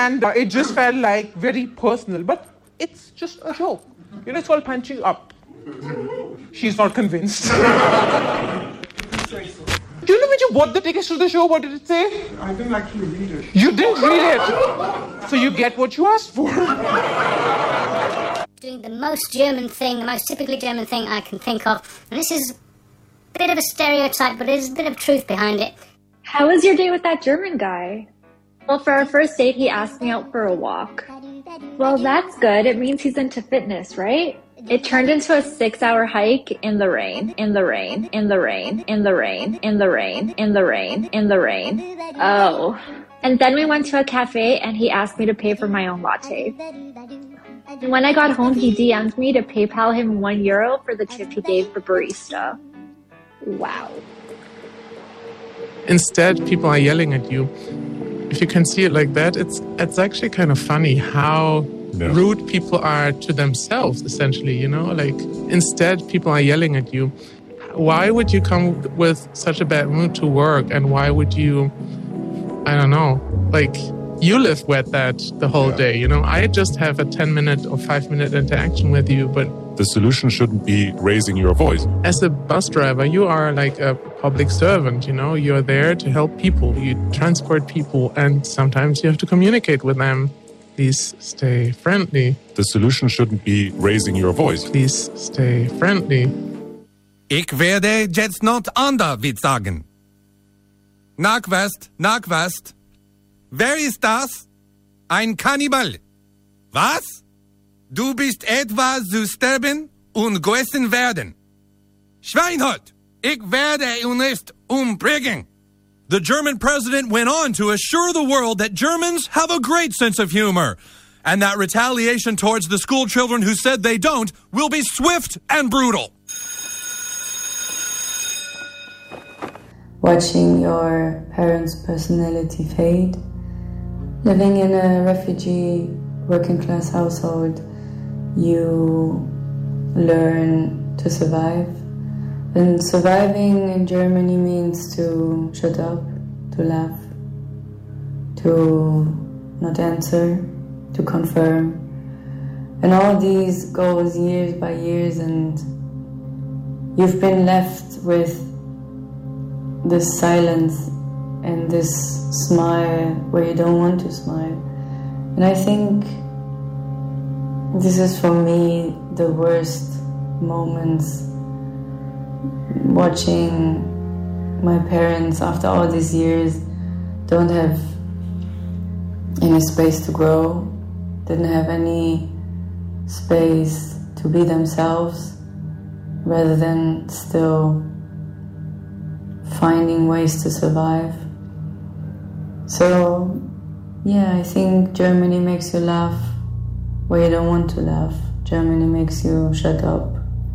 And it just felt like very personal. But it's just a joke. You know, it's called punching up. She's not convinced. Do you know when you bought the tickets to the show, what did it say? I didn't actually read it. You didn't read it. So you get what you asked for. Doing the most German thing, the most typically German thing I can think of. And this is a bit of a stereotype, but there's a bit of truth behind it. How was your date with that German guy? Well, for our first date, he asked me out for a walk. Well, that's good. It means he's into fitness, right? It turned into a 6-hour hike in the rain, in the rain, in the rain, in the rain, in the rain, in the rain, in the rain. Oh. And then we went to a cafe and he asked me to pay for my own latte. And when I got home, he DM'd me to PayPal him €1 for the tip he gave the barista. Wow. Instead, people are yelling at you. If you can see it like that, it's actually kind of funny how rude people are to themselves, essentially, you know? Like, instead, people are yelling at you. Why would you come with such a bad mood to work? And why would you, I don't know, like, you live with that the whole day, you know? I just have a 10-minute or 5-minute interaction with you, but the solution shouldn't be raising your voice. As a bus driver, you are like a public servant, you know? You're there to help people. You transport people, and sometimes you have to communicate with them. Please stay friendly. The solution shouldn't be raising your voice. Please stay friendly. Ich werde jetzt not anderwit sagen. Nachwest, Nachwest. Wer ist das? Ein Kannibal. Was? Du bist etwa zu sterben und gegessen werden. Schweinhund, ich werde ihn nicht umbringen. The German president went on to assure the world that Germans have a great sense of humor, and that retaliation towards the school children who said they don't will be swift and brutal. Watching your parents' personality fade, living in a refugee working class household, you learn to survive. And surviving in Germany means to shut up, to laugh, to not answer, to confirm. And all these goes years by years, and you've been left with this silence and this smile where you don't want to smile. And I think this is for me the worst moments, watching my parents after all these years don't have any space to grow, didn't have any space to be themselves, rather than still finding ways to survive. So yeah, I think Germany makes you laugh where you don't want to laugh. Germany makes you shut up.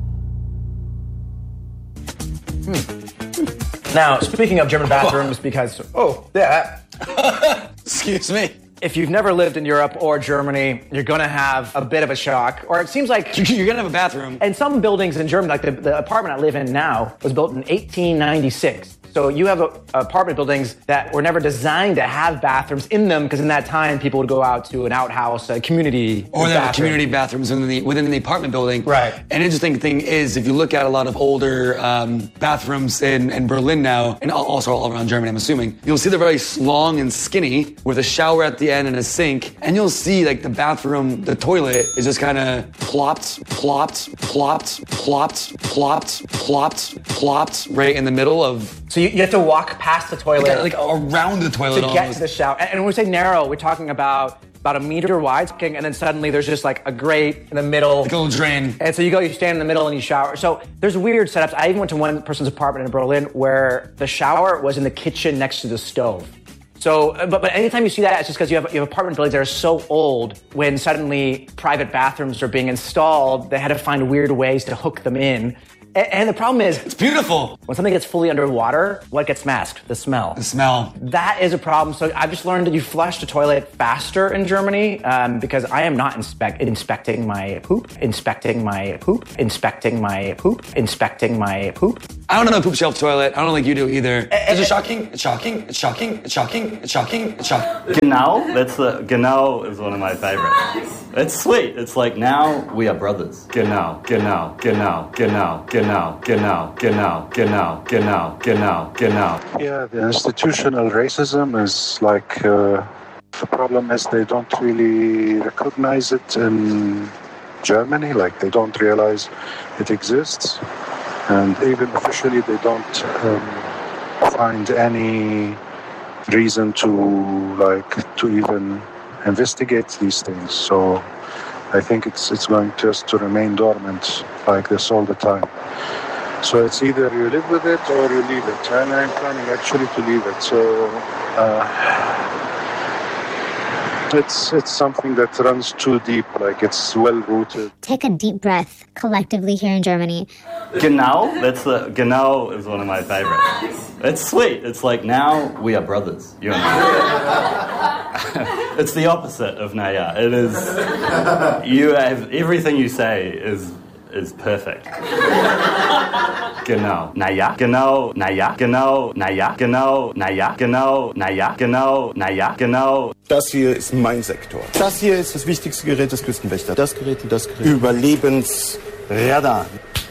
Now, speaking of German bathrooms, because... Oh, yeah. Excuse me. If you've never lived in Europe or Germany, you're going to have a bit of a shock. Or it seems like... You're going to have a bathroom. And some buildings in Germany, like the apartment I live in now, was built in 1896. So you have apartment buildings that were never designed to have bathrooms in them, because in that time, people would go out to an outhouse, a community Or there bathroom. are community bathrooms within the apartment building. Right. An interesting thing is, if you look at a lot of older bathrooms in Berlin now, and also all around Germany, I'm assuming, you'll see they're very long and skinny, with a shower at the end and a sink, and you'll see like the bathroom, the toilet is just kind of plopped right in the middle of... So you have to walk past the toilet. Like around the toilet to get to the shower. And when we say narrow, we're talking about a meter wide, and then suddenly there's just like a grate in the middle. Like a little drain. And so you stand in the middle and you shower. So there's weird setups. I even went to one person's apartment in Berlin where the shower was in the kitchen next to the stove. So, but anytime you see that, it's just because you have apartment buildings that are so old, when suddenly private bathrooms are being installed, they had to find weird ways to hook them in. And the problem is... It's beautiful. When something gets fully underwater, what gets masked? The smell. The smell. That is a problem. So I've just learned that you flush the toilet faster in Germany because I am not inspecting my poop. I don't have a poop shelf toilet. I don't think you do either. Is it shocking? It's shocking. Genau is one of my favorites. It's sweet. It's like, now we are brothers. Genau. Yeah, the institutional racism is like, the problem is they don't really recognize it in Germany, like they don't realize it exists. And even officially, they don't find any reason to even investigate these things. So I think it's going just to remain dormant like this all the time. So it's either you live with it or you leave it. And I'm planning actually to leave it. So it's something that runs too deep, like it's well rooted. Take a deep breath collectively here in Germany. Genau is one of my favorites. It's sweet. It's like, now we are brothers. You and I. It's the opposite of Naja. It is. You have everything you say is perfect. Genau. Naja. Genau. Naja. Genau. Naja. Genau. Naja. Genau. Naja. Genau. Naja. Genau. Das hier ist mein Sektor. Das hier ist das wichtigste Gerät des Küstenwächters. Das Gerät und das Gerät. Überlebensradar.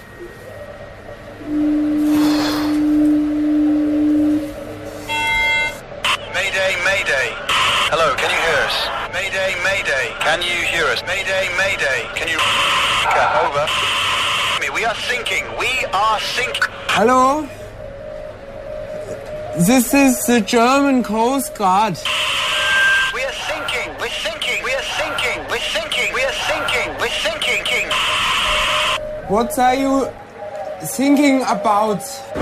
Mayday, Mayday. Hello, can you hear us? Mayday, Mayday. Can you hear us? Mayday, Mayday. Can you... Over. We are sinking. We are sinking. Hello? This is the German Coast Guard. We are sinking. We're sinking. We are sinking. We're sinking. We are sinking. We're sinking. What are you thinking about?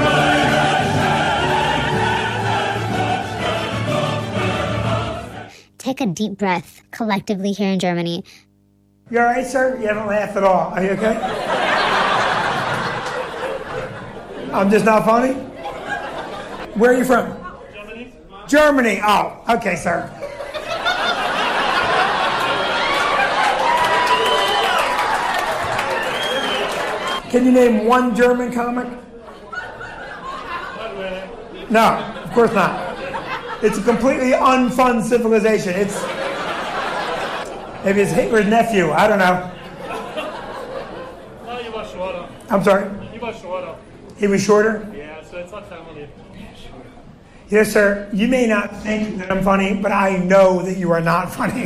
Take a deep breath collectively here in Germany. You all right, sir? You haven't laughed at all. Are you okay? I'm just not funny? Where are you from? Germany. Oh, okay, sir. Can you name one German comic? No, of course not. It's a completely unfun civilization. Maybe it's Hitler's nephew. I don't know. No, he was shorter. I'm sorry? He was shorter. He was shorter? Yeah, so it's not family. Yes, sir. You may not think that I'm funny, but I know that you are not funny.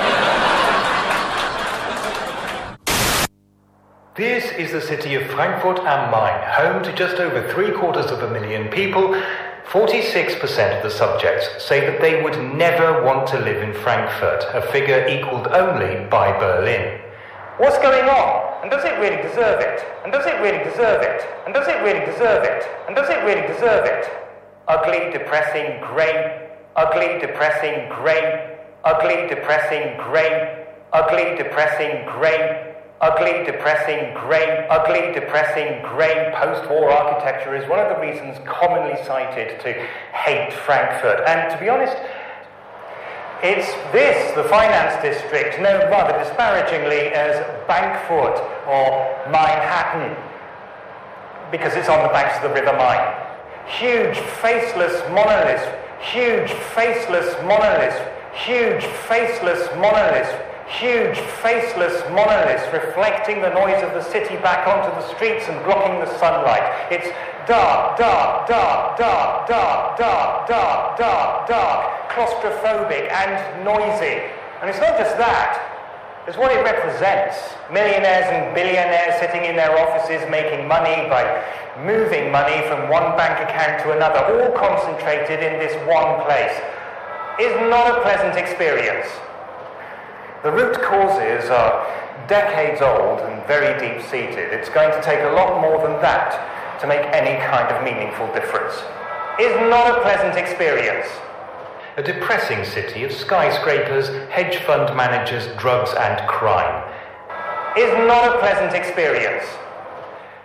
This is the city of Frankfurt am Main, home to just over 750,000 people. 46% of the subjects say that they would never want to live in Frankfurt, a figure equalled only by Berlin. What's going on? And does it really deserve it? And does it really deserve it? And does it really deserve it? And does it really deserve it? Ugly, depressing, grey. Ugly, depressing, grey. Ugly, depressing, grey. Ugly, depressing, grey. Ugly, depressing, grey, post-war architecture is one of the reasons commonly cited to hate Frankfurt. And to be honest, it's this, the finance district, known rather disparagingly as Bankfurt or Manhattan, because it's on the banks of the River Main. Huge, faceless monoliths, huge, faceless monoliths, huge, faceless monoliths, huge, faceless monoliths reflecting the noise of the city back onto the streets and blocking the sunlight. It's dark, dark, dark, dark, dark, dark, dark, dark, dark, claustrophobic and noisy. And it's not just that. It's what it represents. Millionaires and billionaires sitting in their offices making money by moving money from one bank account to another, all concentrated in this one place. Is not a pleasant experience. The root causes are decades old and very deep-seated. It's going to take a lot more than that to make any kind of meaningful difference. Is not a pleasant experience. A depressing city of skyscrapers, hedge fund managers, drugs and crime. Is not a pleasant experience.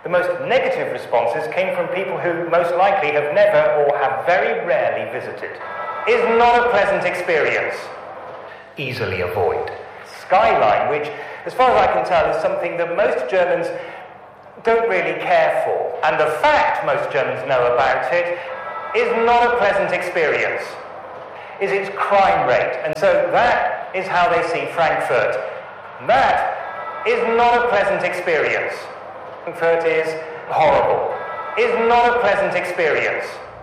The most negative responses came from people who most likely have never or have very rarely visited. Is not a pleasant experience. Easily avoid. Skyline, which, as far as I can tell, is something that most Germans don't really care for. And the fact most Germans know about it is not a pleasant experience. Is its crime rate. And so that is how they see Frankfurt. That is not a pleasant experience. Frankfurt is horrible. Is not a pleasant experience.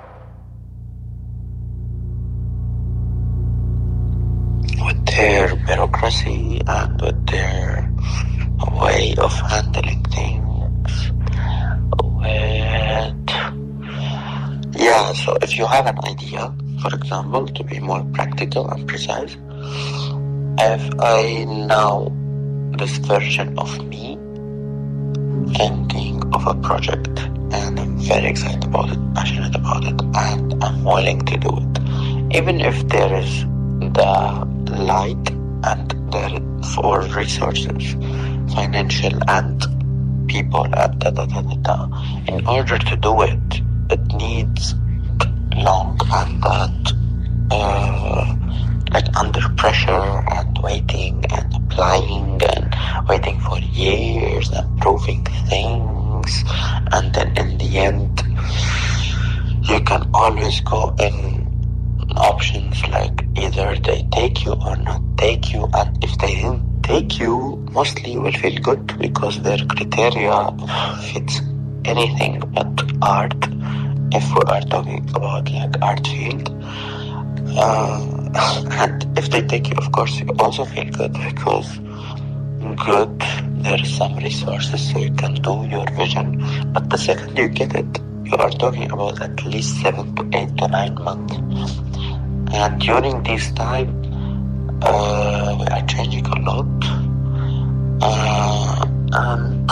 With their bureaucracy and with their way of handling things, so if you have an idea, for example, to be more practical and precise, if I know this version of me thinking of a project and I'm very excited about it, passionate about it, and I'm willing to do it, even if there is the light and there for resources, financial and people and in order to do it, it needs long and like under pressure and waiting and applying and waiting for years and proving things, and then in the end you can always go in options like either they take you or not take you, and if they didn't take you, mostly you will feel good because their criteria fits anything but art, if we are talking about like art field. And if they take you, of course you also feel good because there is some resources so you can do your vision, but the second you get it, you are talking about at least 7 to 8 to 9 months. And during this time, we are changing a lot, and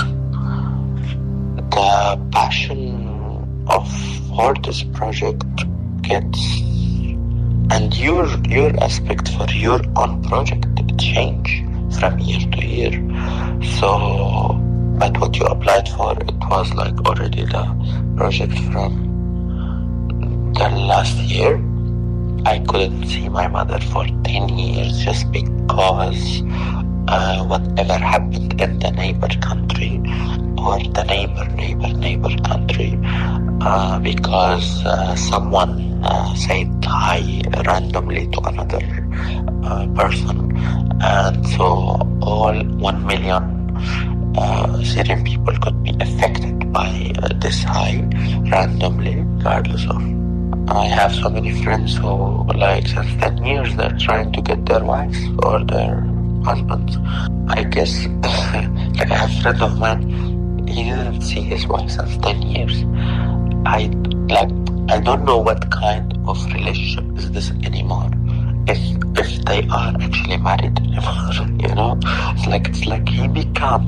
the passion for this project gets, and your aspect for your own project change from year to year. So, but what you applied for, it was like already the project from the last year. I couldn't see my mother for 10 years just because whatever happened in the neighbor country or the neighbor country, because someone said hi randomly to another person, and so all 1 million Syrian people could be affected by this hi randomly, regardless of. I have so many friends who, like, since 10 years, they're trying to get their wives or their husbands. I guess, like, I have a friend of mine, he didn't see his wife since 10 years. I don't know what kind of relationship is this anymore. If they are actually married anymore, you know? It's like he become,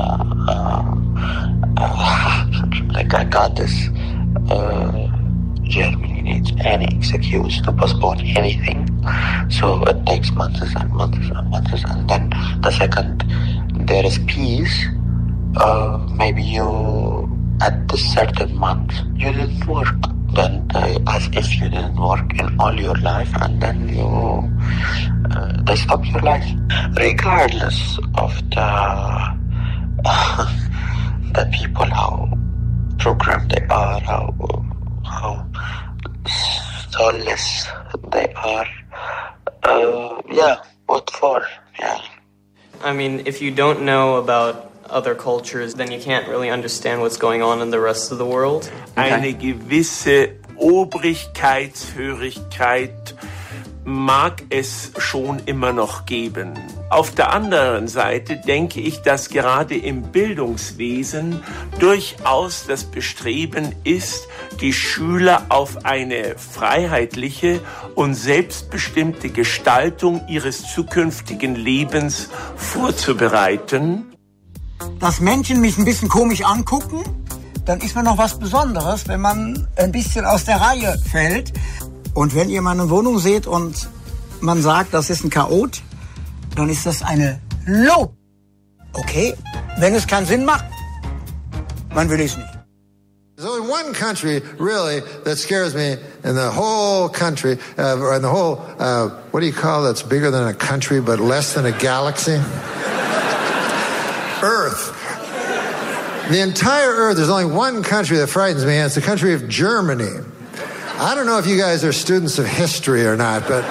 like a goddess. Germany needs any excuse to postpone anything, so it takes months and months and months, and then the second there is peace, maybe you at this certain month you didn't work, then as if you didn't work in all your life, and then they stop your life, regardless of the people, how programmed they are, how soulless they are. What for? Yeah. I mean, if you don't know about other cultures, then you can't really understand what's going on in the rest of the world. Eine gewisse Obrigkeitshörigkeit mag es schon immer noch geben. Auf der anderen Seite denke ich, dass gerade im Bildungswesen durchaus das Bestreben ist, die Schüler auf eine freiheitliche und selbstbestimmte Gestaltung ihres zukünftigen Lebens vorzubereiten. Dass Menschen mich ein bisschen komisch angucken, dann ist man noch was Besonderes, wenn man ein bisschen aus der Reihe fällt. Und wenn ihr meine Wohnung seht und man sagt, das ist ein Chaot, dann ist das eine Lob. Okay? Wenn es keinen Sinn macht, Man will es nicht. There's only one country, really, that scares me in the whole country, or in the whole, what do you call that's bigger than a country but less than a galaxy? Earth. The entire Earth, there's only one country that frightens me, and it's the country of Germany. I don't know if you guys are students of history or not, but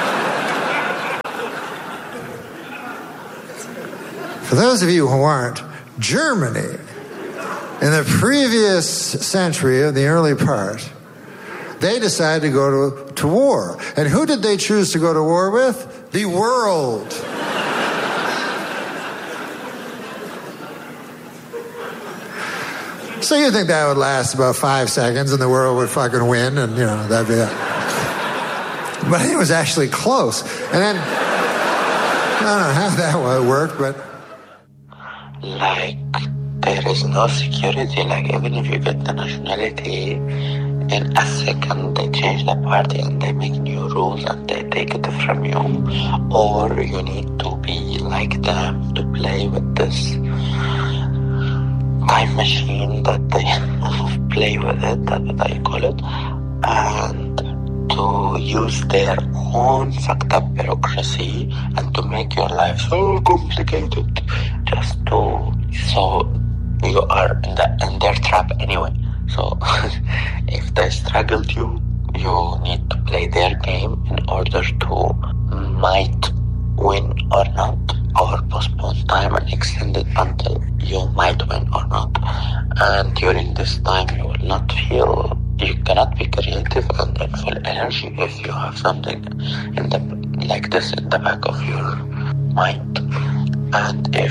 for those of you who aren't, Germany, in the previous century, of the early part, they decided to go to war. And who did they choose to go to war with? The world. So you think that would last about 5 seconds and the world would fucking win and, that'd be it. But I think it was actually close. And then, I don't know how that worked, but... Like, there is no security. Like, even if you get the nationality, in a second they change the party and they make new rules and they take it from you. Or you need to be like them to play with this time machine that they play with it, that's what I call it, and to use their own fucked up bureaucracy and to make your life so complicated just so you are in their trap anyway. So if they struggled you need to play their game in order to might win or not, or postpone time and extend it until you might win or not. And during this time you will not feel, you cannot be creative and in full energy if you have something like this in the back of your mind. And if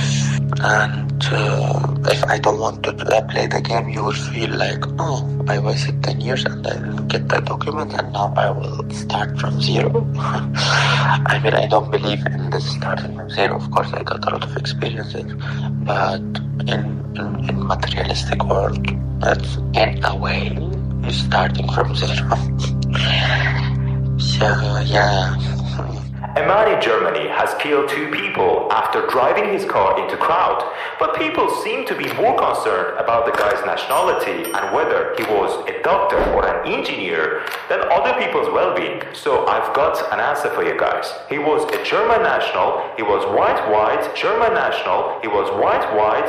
I don't want to play the game, you will feel like, oh, I wasted 10 years and I didn't get the document and now I will start from zero. I mean, I don't believe in this starting from zero. Of course, I got a lot of experiences, but in materialistic world, that's in a way you're starting from zero. So, yeah. A man in Germany has killed 2 people after driving his car into crowd, but people seem to be more concerned about the guy's nationality and whether he was a doctor or an engineer than other people's well-being. So I've got an answer for you guys. He was a German national, he was white, German national, he was white,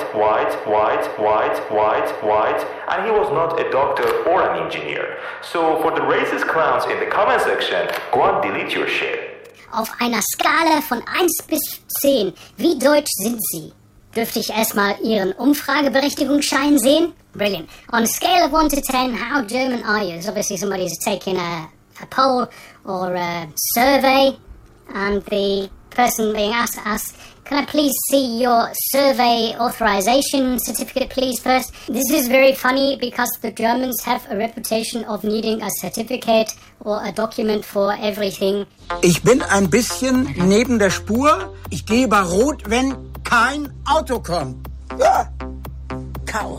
and he was not a doctor or an engineer. So for the racist clowns in the comment section, go and delete your shit. Auf einer Skala von 1 bis 10, wie deutsch sind Sie? Dürfte ich erstmal Ihren Umfrageberechtigungsschein sehen? Brilliant. On a scale of 1 to 10, how German are you? So obviously somebody's taking a poll or a survey, and the person being asked asks, can I please see your survey authorization certificate, please, first? This is very funny because the Germans have a reputation of needing a certificate or a document for everything. Ich bin ein bisschen neben der Spur. Ich gehe bei Rot, wenn kein Auto kommt. Ja. Chaos.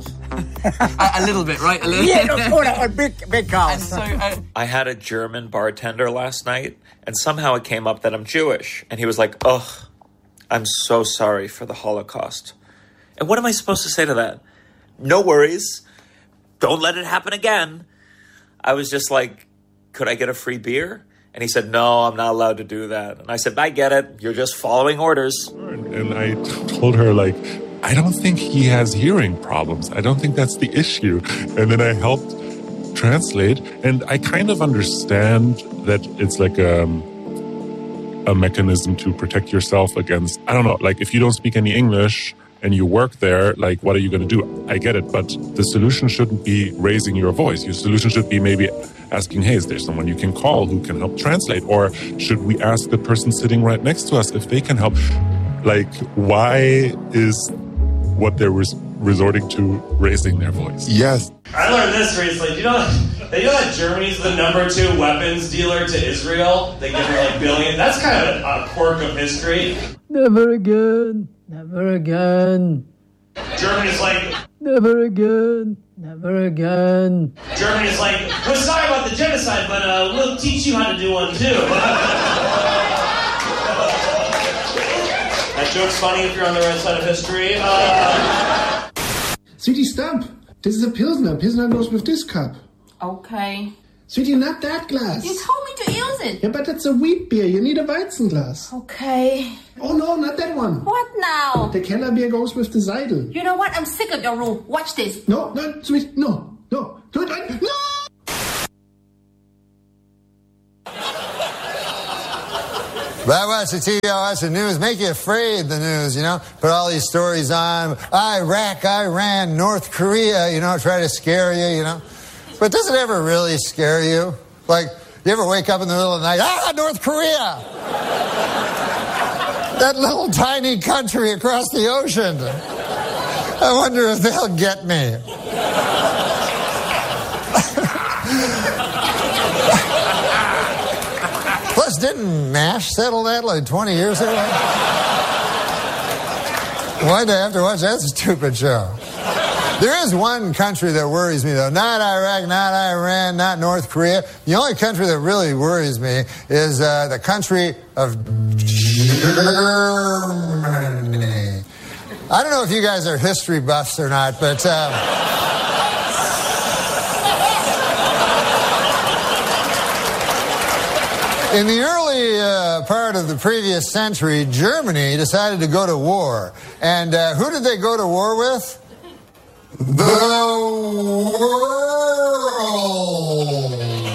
A little bit, right? A little. Yeah, or a big chaos. So, I had a German bartender last night, and somehow it came up that I'm Jewish. And he was like, ugh, I'm so sorry for the Holocaust. And what am I supposed to say to that? No worries. Don't let it happen again. I was just like, could I get a free beer? And he said, no, I'm not allowed to do that. And I said, I get it. You're just following orders. And I told her, like, I don't think he has hearing problems. I don't think that's the issue. And then I helped translate. And I kind of understand that it's like a mechanism to protect yourself against, I don't know, like if you don't speak any English and you work there, like what are you going to do? I get it, but the solution shouldn't be raising your voice. Your solution should be maybe asking, hey, is there someone you can call who can help translate? Or should we ask the person sitting right next to us if they can help? Like, why is what they're resorting to raising their voice? Yes. I learned this recently. Do you know that Germany's the #2 weapons dealer to Israel? They give them like billion. That's kind of a quirk of history. Never again. Never again. Germany's like... Never again. Never again. Germany's like, we're sorry about the genocide, but we'll teach you how to do one too. That joke's funny if you're on the right side of history. CT Stamp. This is a Pilsner. Pilsner goes with this cup. Okay. Sweetie, not that glass. You told me to use it. Yeah, but that's a wheat beer. You need a Weizen glass. Okay. Oh, no, not that one. What now? The Keller beer goes with the Seidel. You know what? I'm sick of your rule. Watch this. No, sweetie, no. Do it right. No! But I watch the TV, I watch the news, make you afraid, the news, Put all these stories on, Iraq, Iran, North Korea, try to scare you, But does it ever really scare you? Like, you ever wake up in the middle of the night, North Korea! That little tiny country across the ocean. I wonder if they'll get me. Plus, didn't MASH settle that like 20 years ago? Why'd I have to watch that stupid show? There is one country that worries me, though. Not Iraq, not Iran, not North Korea. The only country that really worries me is the country of Germany. I don't know if you guys are history buffs or not, but... in the early part of the previous century, Germany decided to go to war. And who did they go to war with? The world.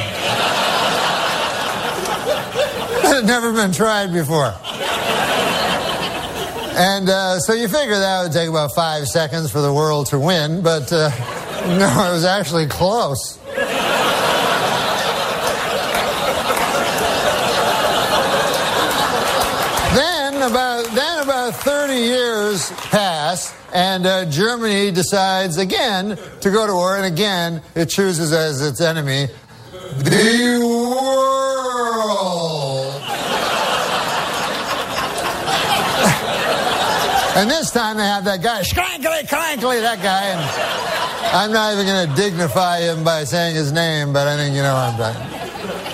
That had never been tried before. And so you figure that would take about 5 seconds for the world to win, but no, it was actually close. Then about 30 years pass, and Germany decides again to go to war, and again it chooses as its enemy the world. And this time they have that guy, Schrankly, that guy, and I'm not even going to dignify him by saying his name, but I think you know what I'm talking about.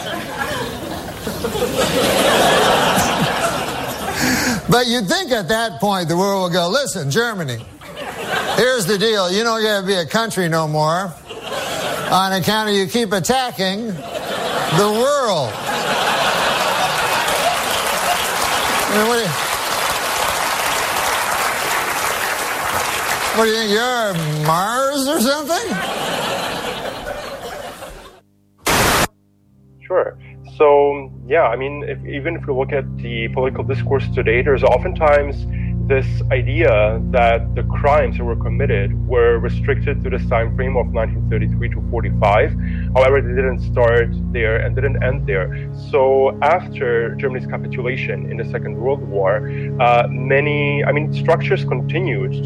But you'd think at that point the world will go, listen, Germany, here's the deal. You don't get to be a country no more on account of you keep attacking the world. I mean, what do you think, you're Mars or something? Sure. So, yeah, I mean, even if you look at the political discourse today, there's oftentimes this idea that the crimes that were committed were restricted to this time frame of 1933 to 45. However, they didn't start there and didn't end there. So after Germany's capitulation in the Second World War, structures continued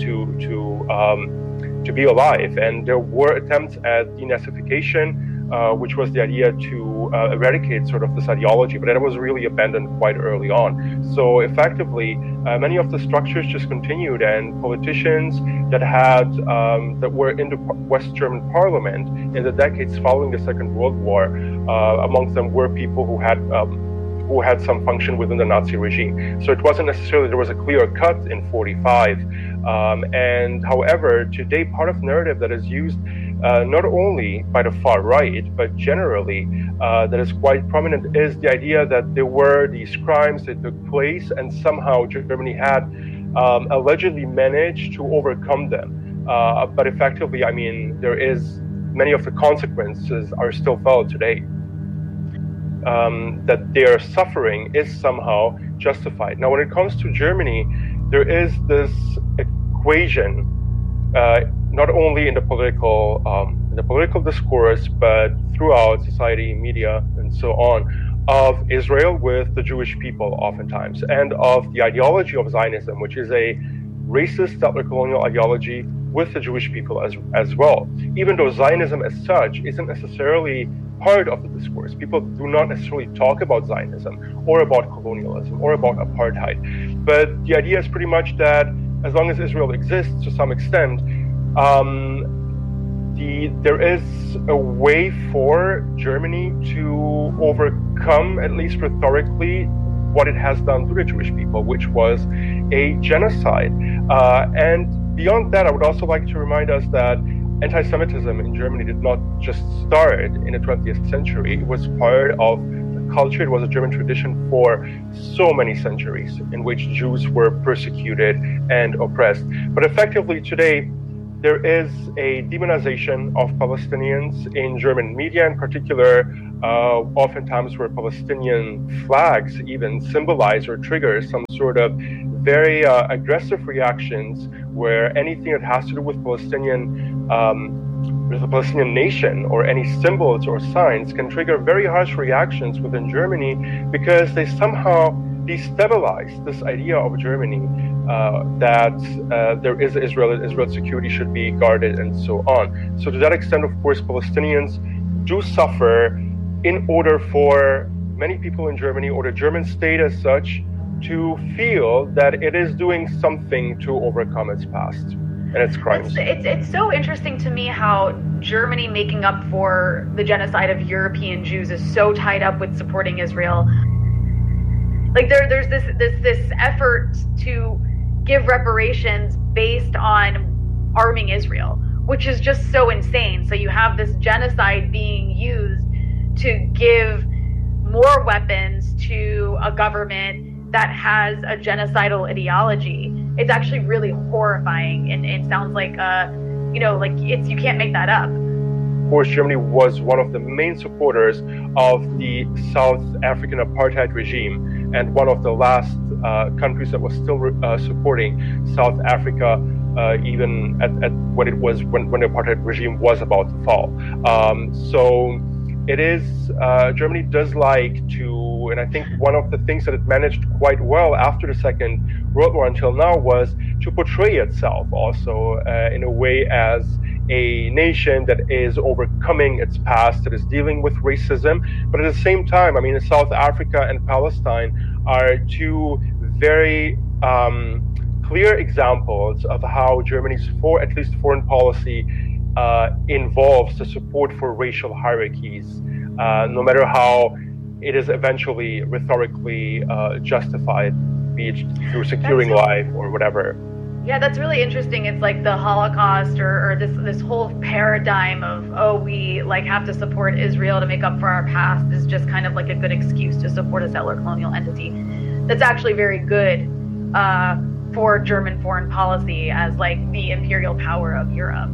to be alive, and there were attempts at denazification, which was the idea to eradicate sort of this ideology, but that was really abandoned quite early on. So effectively, many of the structures just continued, and politicians that were in the West German parliament in the decades following the Second World War, amongst them were people who had some function within the Nazi regime. So it wasn't necessarily there was a clear cut in 45. And however, today part of the narrative that is used not only by the far right, but generally that is quite prominent is the idea that there were these crimes that took place and somehow Germany had allegedly managed to overcome them. But effectively, I mean, many of the consequences are still felt today. That their suffering is somehow justified. Now, when it comes to Germany, there is this equation, not only in the political discourse, but throughout society, media, and so on, of Israel with the Jewish people oftentimes, and of the ideology of Zionism, which is a racist settler-colonial ideology with the Jewish people as well. Even though Zionism as such isn't necessarily part of the discourse. People do not necessarily talk about Zionism or about colonialism or about apartheid. But the idea is pretty much that as long as Israel exists to some extent, there is a way for Germany to overcome, at least rhetorically, what it has done to the Jewish people, which was a genocide. And beyond that, I would also like to remind us that anti-Semitism in Germany did not just start in the 20th century. It was part of the culture. It was a German tradition for so many centuries in which Jews were persecuted and oppressed. But effectively today, there is a demonization of Palestinians in German media in particular, oftentimes where Palestinian flags even symbolize or trigger some sort of very aggressive reactions, where anything that has to do with the Palestinian nation or any symbols or signs can trigger very harsh reactions within Germany, because they somehow destabilize this idea of Germany that there is Israel's security should be guarded and so on. So to that extent, of course, Palestinians do suffer in order for many people in Germany, or the German state as such, to feel that it is doing something to overcome its past and its crimes. It's so interesting to me how Germany making up for the genocide of European Jews is so tied up with supporting Israel. Like there's this effort to give reparations based on arming Israel, which is just so insane. So you have this genocide being used to give more weapons to a government that has a genocidal ideology. It's actually really horrifying, and it sounds like you can't make that up. Of course, Germany was one of the main supporters of the South African apartheid regime, and one of the last countries that was still supporting South Africa, even at when the apartheid regime was about to fall. So it is Germany does like to, and I think one of the things that it managed quite well after the Second World War until now was to portray itself also in a way as a nation that is overcoming its past, that is dealing with racism. But at the same time, I mean, South Africa and Palestine are two very clear examples of how Germany's at least foreign policy involves the support for racial hierarchies, no matter how it is eventually rhetorically justified, be it through securing life or whatever. Yeah, that's really interesting. It's like the Holocaust or this whole paradigm of, we have to support Israel to make up for our past is just kind of like a good excuse to support a settler colonial entity. That's actually very good for German foreign policy as the imperial power of Europe.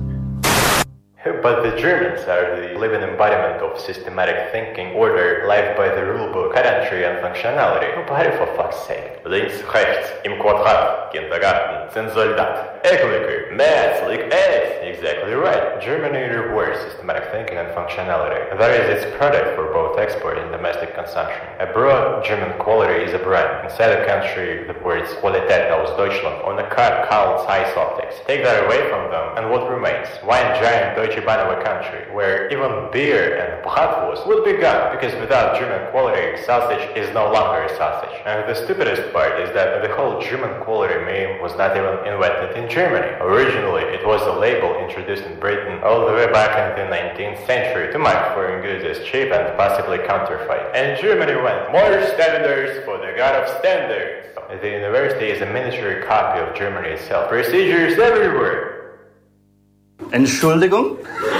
But the Germans are the living embodiment of systematic thinking, order, life by the rulebook, pedantry and functionality. Nobody, for fuck's sake. Links, rechts, im Quadrat, Kindergarten, sind Soldat, Ekliker, Maths, like X. Exactly right. Germany rewards systematic thinking and functionality. That is its product for both export and domestic consumption. Abroad, German quality is a brand. Inside the country, the words Qualität aus Deutschland on a card called Zeiss Optics. Take that away from them, and what remains? One giant Deutsche Banner country, where even beer and bratwurst would be gone, because without German quality, sausage is no longer a sausage. And the stupidest part is that the whole German quality meme was not even invented in Germany. Originally, it was a label introduced in Britain all the way back in the 19th century to mark foreign goods as cheap and possibly counterfeit. And Germany went, more standards for the god of standards. The university is a miniature copy of Germany itself. Procedures everywhere. Entschuldigung?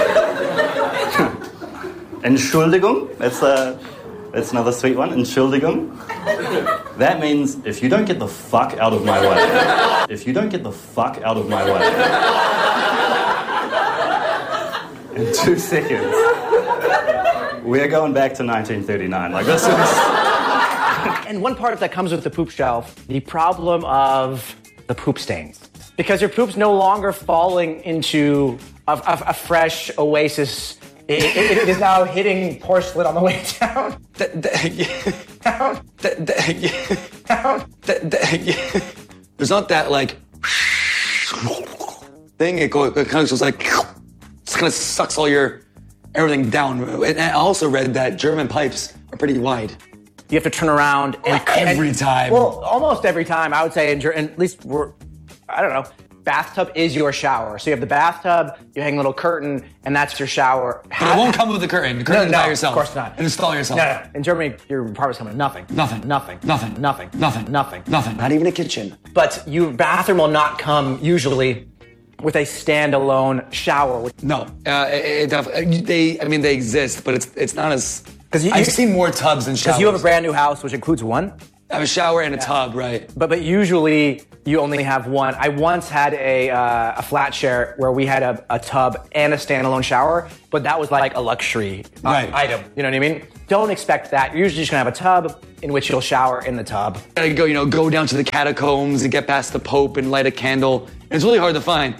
Entschuldigung? That's another sweet one. Entschuldigung. That means if you don't get the fuck out of my way. If you don't get the fuck out of my way. In 2 seconds. We're going back to 1939. This is... And one part of that comes with the poop shelf, the problem of the poop stains. Because your poop's no longer falling into a fresh oasis. It is now hitting porcelain on the way down. There's not that thing. It kind of goes it kind of sucks everything down. And I also read that German pipes are pretty wide. You have to turn around every time. Well, almost every time, I would say, at least I don't know. Bathtub is your shower. So you have the bathtub, you hang a little curtain, and that's your shower. But it won't come with the curtain. The curtain is by yourself. Of course not. And install yourself. No. In Germany, your apartment's coming with nothing. Nothing. Not even a kitchen. But your bathroom will not come, usually, with a standalone shower. No, they exist, but it's not as. I've seen more tubs than showers. Because you have a brand new house, which includes one. I have a shower and a tub, right? But usually you only have one. I once had a flat share where we had a tub and a standalone shower, but that was like a luxury item. You know what I mean? Don't expect that. You're usually just gonna have a tub in which you'll shower in the tub. You gotta go down to the catacombs and get past the Pope and light a candle. And it's really hard to find.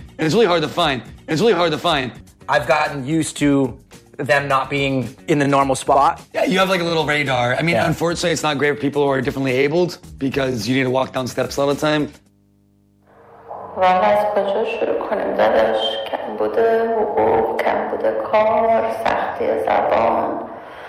I've gotten used to them not being in the normal spot. Yeah, you have like a little radar. I mean, unfortunately, it's not great for people who are differently abled because you need to walk down steps all the time. والا از کجا شروع کنیم داداش؟ کمبود حقوق، کمبود کار، سختی زبان،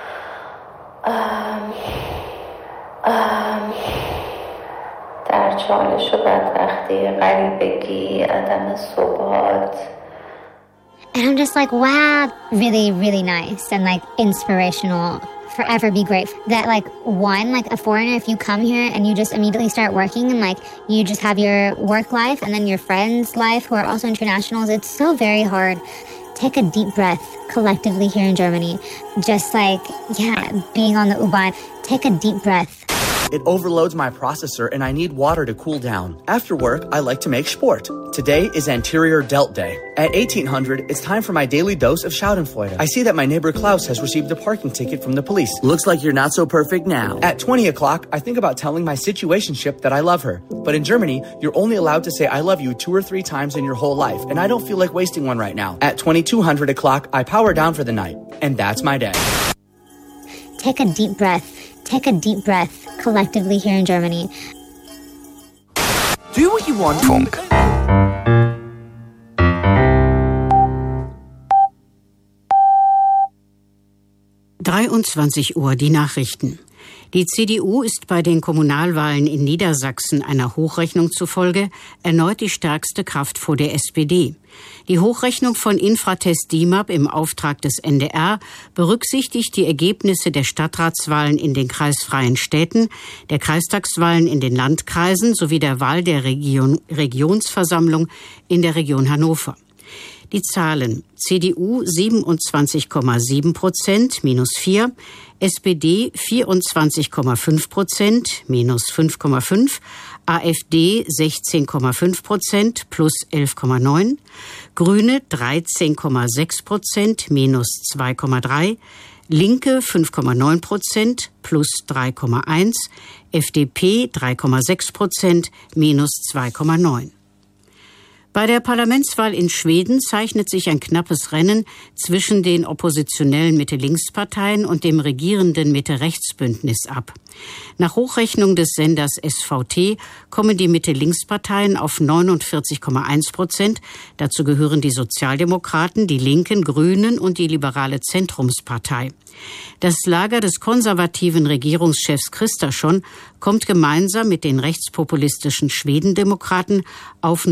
در چالش و بدبختی، غریبگی، عدم ثبات. And I'm just like, wow, really, really nice and like inspirational. Forever be grateful that like a foreigner, if you come here and you just immediately start working and like you just have your work life and then your friends' life who are also internationals, it's so very hard. Take a deep breath collectively here in Germany. Just like, being on the U-Bahn, take a deep breath. It overloads my processor and I need water to cool down. After work, I like to make sport. Today is anterior delt day. At 1800, it's time for my daily dose of Schadenfreude. I see that my neighbor Klaus has received a parking ticket from the police. Looks like you're not so perfect now. At 20 o'clock, I think about telling my situationship that I love her. But in Germany, you're only allowed to say I love you 2 or 3 times in your whole life, and I don't feel like wasting one right now. At 2200 o'clock, I power down for the night. And that's my day. Take a deep breath. Take a deep breath collectively here in Germany. Do what you want. Funk. Uhr die Nachrichten. Die CDU ist bei den Kommunalwahlen in Niedersachsen einer Hochrechnung zufolge erneut die stärkste Kraft vor der SPD. Die Hochrechnung von Infratest DIMAP im Auftrag des NDR berücksichtigt die Ergebnisse der Stadtratswahlen in den kreisfreien Städten, der Kreistagswahlen in den Landkreisen sowie der Wahl der Regionsversammlung in der Region Hannover. Die Zahlen: CDU 27,7%, -4, SPD 24,5%, -5,5, AfD 16,5%, +11,9, Grüne 13,6%, -2,3, Linke 5,9%, +3,1, FDP 3,6%, -2,9. Bei der Parlamentswahl in Schweden zeichnet sich ein knappes Rennen zwischen den oppositionellen Mitte-Links-Parteien und dem regierenden Mitte-Rechts-Bündnis ab. Nach Hochrechnung des Senders SVT kommen die Mitte-Links-Parteien auf 49,1%. Dazu gehören die Sozialdemokraten, die Linken, Grünen und die liberale Zentrumspartei. Das Lager des konservativen Regierungschefs Kristersson kommt gemeinsam mit den rechtspopulistischen Schwedendemokraten auf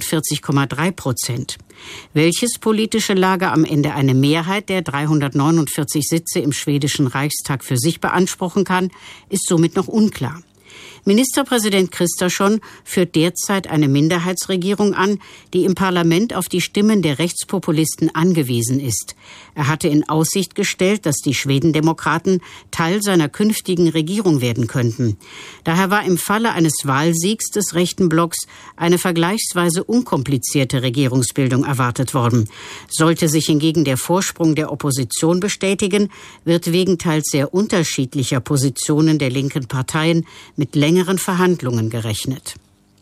49,3%. Welches politische Lager am Ende eine Mehrheit der 349 Sitze im schwedischen Reichstag für sich beanspruchen kann, ist somit noch unklar. Ministerpräsident Kristersson führt derzeit eine Minderheitsregierung an, die im Parlament auf die Stimmen der Rechtspopulisten angewiesen ist. Er hatte in Aussicht gestellt, dass die Schwedendemokraten Teil seiner künftigen Regierung werden könnten. Daher war im Falle eines Wahlsiegs des rechten Blocks eine vergleichsweise unkomplizierte Regierungsbildung erwartet worden. Sollte sich hingegen der Vorsprung der Opposition bestätigen, wird wegen teils sehr unterschiedlicher Positionen der linken Parteien mit längeren Verhandlungen gerechnet.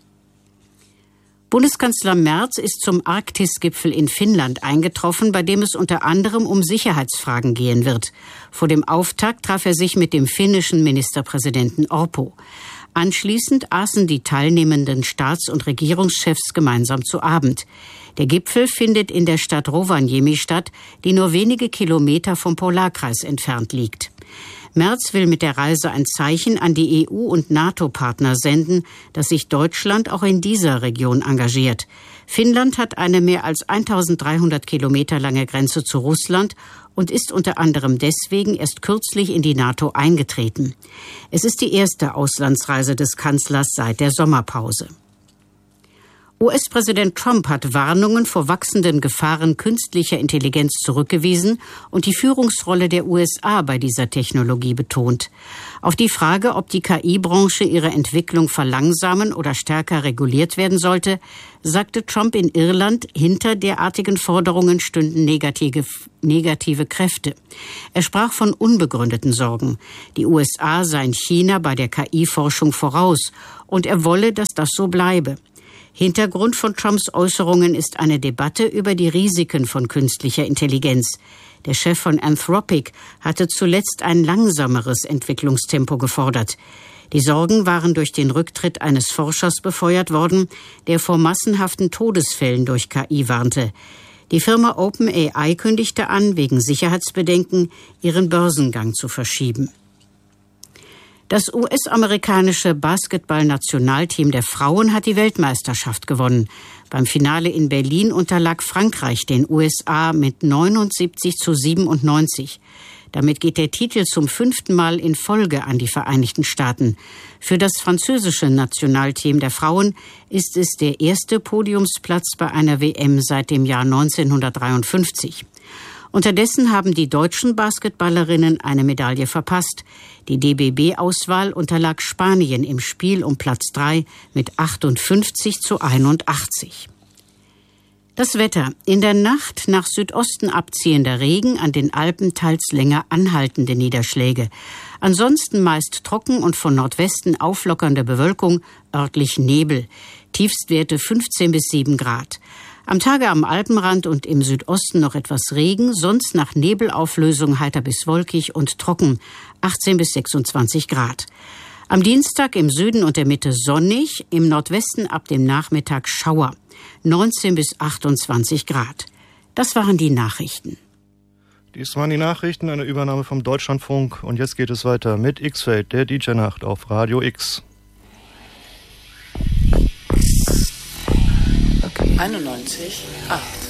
Bundeskanzler Merz ist zum Arktis-Gipfel in Finnland eingetroffen, bei dem es unter anderem um Sicherheitsfragen gehen wird. Vor dem Auftakt traf er sich mit dem finnischen Ministerpräsidenten Orpo. Anschließend aßen die teilnehmenden Staats- und Regierungschefs gemeinsam zu Abend. Der Gipfel findet in der Stadt Rovaniemi statt, die nur wenige Kilometer vom Polarkreis entfernt liegt. Merz will mit der Reise ein Zeichen an die EU- und NATO-Partner senden, dass sich Deutschland auch in dieser Region engagiert. Finnland hat eine mehr als 1300 Kilometer lange Grenze zu Russland und ist unter anderem deswegen erst kürzlich in die NATO eingetreten. Es ist die erste Auslandsreise des Kanzlers seit der Sommerpause. US-Präsident Trump hat Warnungen vor wachsenden Gefahren künstlicher Intelligenz zurückgewiesen und die Führungsrolle der USA bei dieser Technologie betont. Auf die Frage, ob die KI-Branche ihre Entwicklung verlangsamen oder stärker reguliert werden sollte, sagte Trump in Irland, hinter derartigen Forderungen stünden negative Kräfte. Er sprach von unbegründeten Sorgen. Die USA seien China bei der KI-Forschung voraus und er wolle, dass das so bleibe. Hintergrund von Trumps Äußerungen ist eine Debatte über die Risiken von künstlicher Intelligenz. Der Chef von Anthropic hatte zuletzt ein langsameres Entwicklungstempo gefordert. Die Sorgen waren durch den Rücktritt eines Forschers befeuert worden, der vor massenhaften Todesfällen durch KI warnte. Die Firma OpenAI kündigte an, wegen Sicherheitsbedenken ihren Börsengang zu verschieben. Das US-amerikanische Basketball-Nationalteam der Frauen hat die Weltmeisterschaft gewonnen. Beim Finale in Berlin unterlag Frankreich den USA mit 79-97. Damit geht der Titel zum 5. Mal in Folge an die Vereinigten Staaten. Für das französische Nationalteam der Frauen ist es der erste Podiumsplatz bei einer WM seit dem Jahr 1953. Unterdessen haben die deutschen Basketballerinnen eine Medaille verpasst. Die DBB-Auswahl unterlag Spanien im Spiel um Platz 3 mit 58-81. Das Wetter. In der Nacht nach Südosten abziehender Regen, an den Alpen teils länger anhaltende Niederschläge. Ansonsten meist trocken und von Nordwesten auflockernde Bewölkung, örtlich Nebel. Tiefstwerte 15 bis 7 Grad. Am Tage am Alpenrand und im Südosten noch etwas Regen, sonst nach Nebelauflösung heiter bis wolkig und trocken, 18 bis 26 Grad. Am Dienstag im Süden und der Mitte sonnig, im Nordwesten ab dem Nachmittag Schauer, 19 bis 28 Grad. Das waren die Nachrichten. Dies waren die Nachrichten, eine Übernahme vom Deutschlandfunk. Und jetzt geht es weiter mit X-Fade, der DJ-Nacht auf Radio X. 91,8.